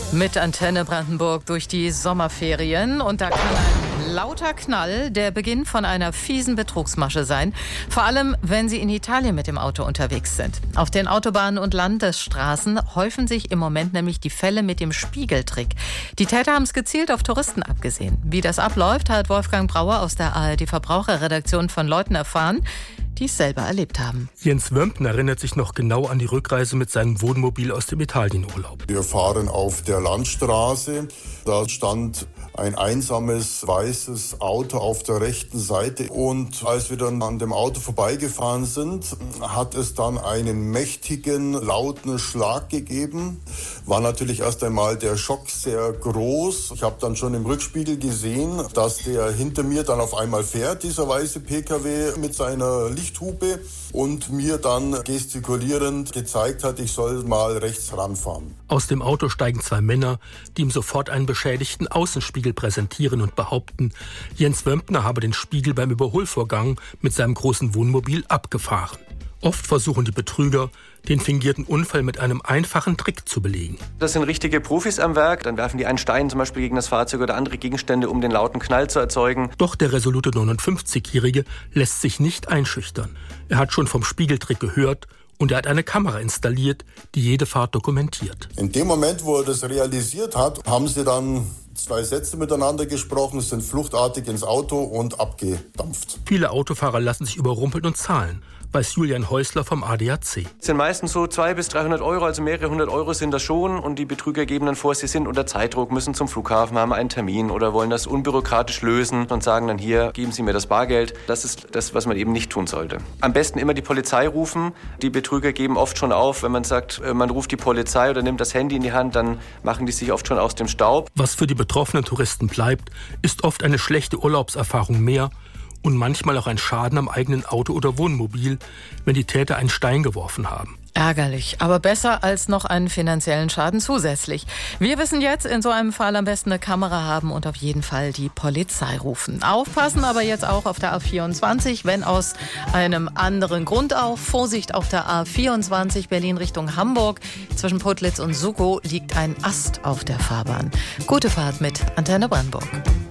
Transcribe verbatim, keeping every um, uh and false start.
Mit Antenne Brandenburg durch die Sommerferien. Und da kann ein lauter Knall der Beginn von einer fiesen Betrugsmasche sein. Vor allem, wenn Sie in Italien mit dem Auto unterwegs sind. Auf den Autobahnen und Landesstraßen häufen sich im Moment nämlich die Fälle mit dem Spiegeltrick. Die Täter haben es gezielt auf Touristen abgesehen. Wie das abläuft, hat Wolfgang Brauer aus der A R D-Verbraucherredaktion von Leuten erfahren, die es selber erlebt haben. Jens Wömpen erinnert sich noch genau an die Rückreise mit seinem Wohnmobil aus dem Italienurlaub. Wir fahren auf der Landstraße. Da stand ein einsames weißes Auto auf der rechten Seite. Und als wir dann an dem Auto vorbeigefahren sind, hat es dann einen mächtigen, lauten Schlag gegeben. War natürlich erst einmal der Schock sehr groß. Ich habe dann schon im Rückspiegel gesehen, dass der hinter mir dann auf einmal fährt, dieser weiße P K W mit seiner Lichthupe, und mir dann gestikulierend gezeigt hat, ich soll mal rechts ranfahren. Aus dem Auto steigen zwei Männer, die ihm sofort einen beschädigten Außenspiegel präsentieren und behaupten, Jens Wömpner habe den Spiegel beim Überholvorgang mit seinem großen Wohnmobil abgefahren. Oft versuchen die Betrüger, den fingierten Unfall mit einem einfachen Trick zu belegen. Das sind richtige Profis am Werk. Dann werfen die einen Stein zum Beispiel gegen das Fahrzeug oder andere Gegenstände, um den lauten Knall zu erzeugen. Doch der resolute neunundfünfzigjährige lässt sich nicht einschüchtern. Er hat schon vom Spiegeltrick gehört und er hat eine Kamera installiert, die jede Fahrt dokumentiert. In dem Moment, wo er das realisiert hat, haben sie dann zwei Sätze miteinander gesprochen, sind fluchtartig ins Auto und abgedampft. Viele Autofahrer lassen sich überrumpeln und zahlen, weiß Julian Häusler vom A D A C. Es sind meistens so zweihundert bis dreihundert Euro, also mehrere hundert Euro sind das schon. Und die Betrüger geben dann vor, sie sind unter Zeitdruck, müssen zum Flughafen, haben einen Termin oder wollen das unbürokratisch lösen und sagen dann, hier, geben Sie mir das Bargeld. Das ist das, was man eben nicht tun sollte. Am besten immer die Polizei rufen. Die Betrüger geben oft schon auf, wenn man sagt, man ruft die Polizei oder nimmt das Handy in die Hand, dann machen die sich oft schon aus dem Staub. Was für die betroffenen Touristen bleibt, ist oft eine schlechte Urlaubserfahrung mehr und manchmal auch ein Schaden am eigenen Auto oder Wohnmobil, wenn die Täter einen Stein geworfen haben. Ärgerlich, aber besser als noch einen finanziellen Schaden zusätzlich. Wir wissen jetzt, in so einem Fall am besten eine Kamera haben und auf jeden Fall die Polizei rufen. Aufpassen aber jetzt auch auf der A vierundzwanzig, wenn aus einem anderen Grund auch. Vorsicht auf der A vierundzwanzig Berlin Richtung Hamburg. Zwischen Putlitz und Sukow liegt ein Ast auf der Fahrbahn. Gute Fahrt mit Antenne Brandenburg.